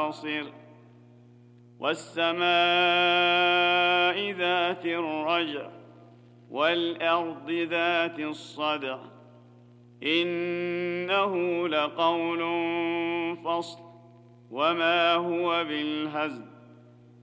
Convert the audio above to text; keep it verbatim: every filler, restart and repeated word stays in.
والطاصر والسماء ذات الرجع والأرض ذات الصدع إنه لقول فصل وما هو بالهزل